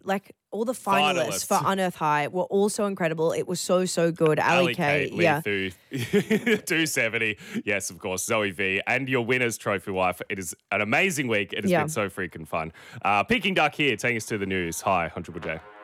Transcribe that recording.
like all the finalists for Unearth High were all so incredible. It was so, so good. Ali K, Lee Fu, 270. Yes, of course, Zoe V. And your winner's trophy wife. It is an amazing week. It has been so freaking fun. Peking Duck here, taking us to the news. Hi, I'm Triple J.